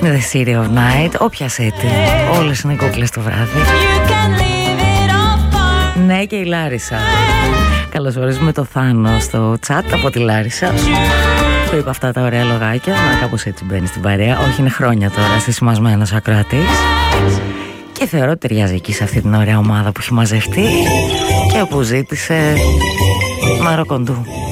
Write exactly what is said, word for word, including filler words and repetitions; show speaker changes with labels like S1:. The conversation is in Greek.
S1: The City of Night. Όποια σέτη, όλες είναι κούκλες το βράδυ. Ναι, και η Λάρισα. Καλωσορίζουμε το Θάνο στο chat από τη Λάρισα. Του είπα αυτά τα ωραία λογάκια. Να, κάπως έτσι μπαίνει στην παρέα. Όχι, είναι χρόνια τώρα συσσυμασμένος ακροατής. Και θεωρώ ότι ταιριάζει εκεί σε αυτή την ωραία ομάδα που έχει μαζευτεί και που ζήτησε Μαροκοντού.